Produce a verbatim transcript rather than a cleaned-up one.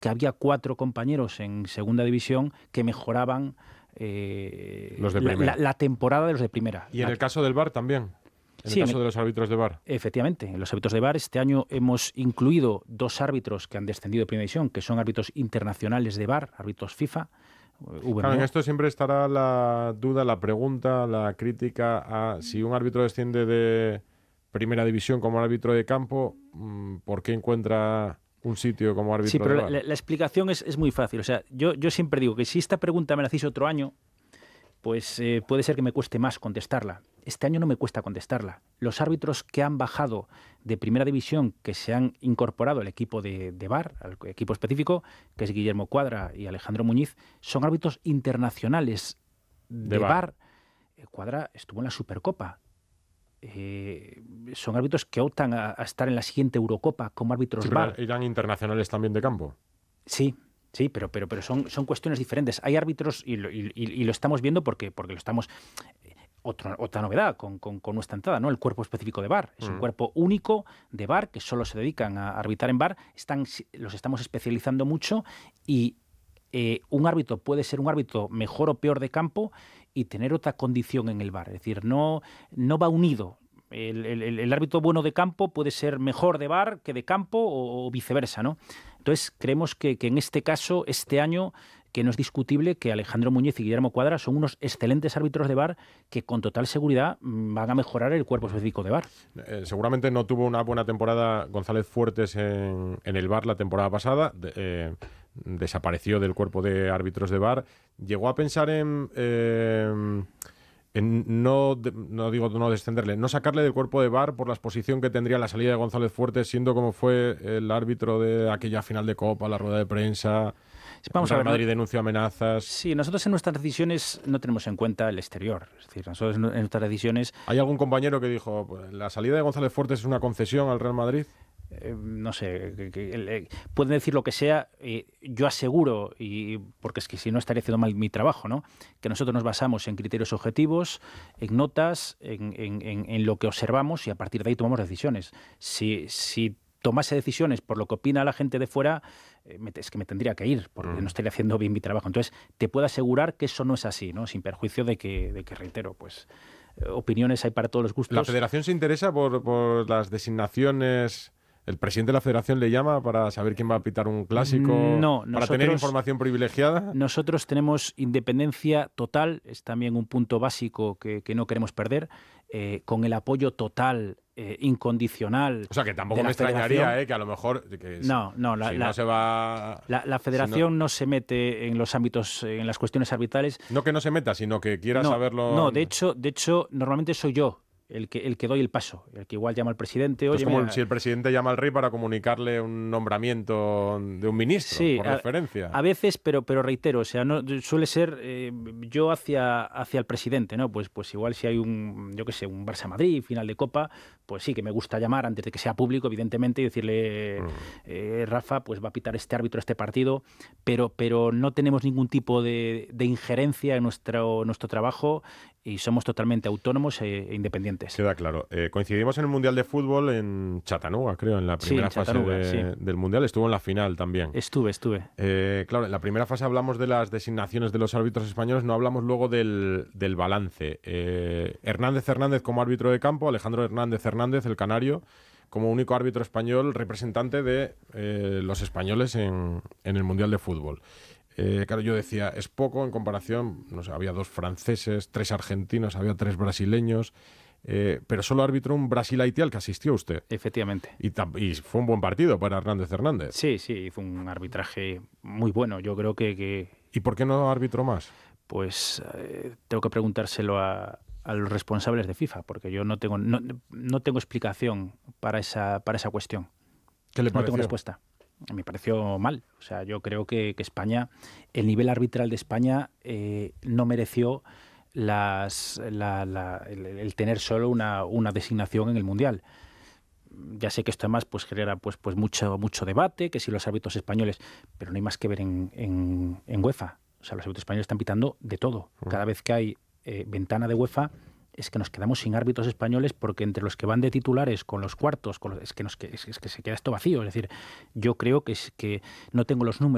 que había cuatro compañeros en segunda división que mejoraban eh, los de la, la, la temporada de los de primera. ¿Y en la, el caso del V A R también? En sí, el caso en, de los árbitros de V A R. Efectivamente, en los árbitros de V A R este año hemos incluido dos árbitros que han descendido de primera división, que son árbitros internacionales de V A R, árbitros FIFA. Claro, en esto siempre estará la duda, la pregunta, la crítica a si un árbitro desciende de primera división como árbitro de campo, ¿por qué encuentra un sitio como árbitro sí, pero de V A R? La, la explicación es, es muy fácil. O sea, yo, yo siempre digo que si esta pregunta me la hacéis otro año, pues eh, puede ser que me cueste más contestarla. Este año no me cuesta contestarla. Los árbitros que han bajado de primera división, que se han incorporado al equipo de, de V A R, al equipo específico, que es Guillermo Cuadra y Alejandro Muñiz, son árbitros internacionales de, de V A R. V A R. Cuadra estuvo en la Supercopa. Eh, son árbitros que optan a, a estar en la siguiente Eurocopa como árbitros Sí, V A R. ¿Eran internacionales también de campo? Sí. Sí, pero, pero, pero son, son cuestiones diferentes. Hay árbitros, y lo, y, y lo estamos viendo porque, porque lo estamos... Otro, otra novedad con, con, con nuestra entrada, ¿no? El cuerpo específico de V A R. Es mm. un cuerpo único de V A R que solo se dedican a arbitrar en V A R. Están, los estamos especializando mucho y eh, un árbitro puede ser un árbitro mejor o peor de campo y tener otra condición en el V A R. Es decir, no, no va unido. El, el, el árbitro bueno de campo puede ser mejor de V A R que de campo o, o viceversa, ¿no? Entonces, creemos que, que en este caso, este año, que no es discutible que Alejandro Muñiz y Guillermo Cuadra son unos excelentes árbitros de V A R que con total seguridad van a mejorar el cuerpo específico de V A R. Eh, seguramente no tuvo una buena temporada González Fuertes en, en el V A R la temporada pasada. De, eh, desapareció del cuerpo de árbitros de V A R. Llegó a pensar en... Eh, en no, no digo no descenderle, no sacarle del cuerpo de V A R por la exposición que tendría la salida de González Fuertes, siendo como fue el árbitro de aquella final de Copa, la rueda de prensa. Vamos a ver, Madrid ¿no? denunció amenazas. Sí, nosotros en nuestras decisiones no tenemos en cuenta el exterior. Es decir, nosotros en nuestras decisiones... ¿Hay algún compañero que dijo, pues, la salida de González Fuertes es una concesión al Real Madrid? Eh, no sé, que, que, eh, pueden decir lo que sea, eh, yo aseguro, y porque es que si no estaría haciendo mal mi trabajo, ¿no?, que nosotros nos basamos en criterios objetivos, en notas, en, en, en, en lo que observamos y a partir de ahí tomamos decisiones. Si, si tomase decisiones por lo que opina la gente de fuera, eh, me, es que me tendría que ir, porque mm. no estaría haciendo bien mi trabajo. Entonces, te puedo asegurar que eso no es así, ¿no?, sin perjuicio de que, de que reitero, pues, eh, opiniones hay para todos los gustos. ¿La Federación se interesa por, por las designaciones? ¿El presidente de la Federación le llama para saber quién va a pitar un clásico? No, ¿Para nosotros, tener información privilegiada? Nosotros tenemos independencia total, es también un punto básico que, que no queremos perder, eh, con el apoyo total, eh, incondicional. O sea, que tampoco me extrañaría, eh, que a lo mejor... Que no, no, la, si la, no se va... La, la Federación si no... no se mete en los ámbitos, en las cuestiones arbitrales. No que no se meta, sino que quiera no, saberlo... No, de hecho, de hecho, normalmente soy yo el que, el que doy el paso, el que igual llama al presidente. Oye, es como mira, si el presidente llama al rey para comunicarle un nombramiento de un ministro, sí, por a, referencia. A veces, pero, pero reitero, o sea, no suele ser eh, yo hacia, hacia el presidente, ¿no? Pues, pues igual si hay un, yo qué sé, un Barça-Madrid, final de Copa, pues sí, que me gusta llamar antes de que sea público, evidentemente, y decirle, mm. eh, Rafa, pues va a pitar este árbitro este partido, pero, pero no tenemos ningún tipo de, de injerencia en nuestro, nuestro trabajo y somos totalmente autónomos e, e independientes. Queda claro. Eh, coincidimos en el Mundial de Fútbol en Chattanooga, creo, en la primera sí, en fase de, sí. del Mundial. Estuvo en la final también. Estuve, estuve. Eh, claro, en la primera fase hablamos de las designaciones de los árbitros españoles, no hablamos luego del, del balance. Eh, Hernández Hernández como árbitro de campo, Alejandro Hernández Hernández, el canario, como único árbitro español representante de eh, los españoles en, en el Mundial de Fútbol. Eh, claro, yo decía, es poco en comparación, no sé, había dos franceses, tres argentinos, había tres brasileños, eh, pero solo arbitró un Brasil-Haití al que asistió usted. Efectivamente. Y, y fue un buen partido para Hernández Hernández. Sí, sí, fue un arbitraje muy bueno, yo creo que... que... ¿Y por qué no arbitró más? Pues eh, tengo que preguntárselo a, a los responsables de FIFA, porque yo no tengo, no, no tengo explicación para esa, para esa cuestión. ¿Qué le pareció? No tengo respuesta. Me pareció mal. O sea, yo creo que, que España, el nivel arbitral de España eh, no mereció las, la, la, el, el tener solo una, una designación en el Mundial. Ya sé que esto además pues, genera pues, pues mucho, mucho debate, que si los árbitros españoles, pero no hay más que ver en, en, en UEFA. O sea, los árbitros españoles están pitando de todo. Cada vez que hay eh, ventana de UEFA, es que nos quedamos sin árbitros españoles porque entre los que van de titulares con los cuartos, con los, es, que nos, es, es que se queda esto vacío. Es decir, yo creo que, es, que no tengo los números